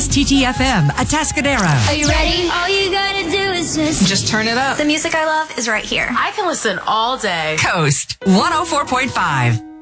KSTT-FM, Atascadero. Are you ready? All you gotta do is just turn it up. The music I love is right here. I can listen all day. Coast 104.5.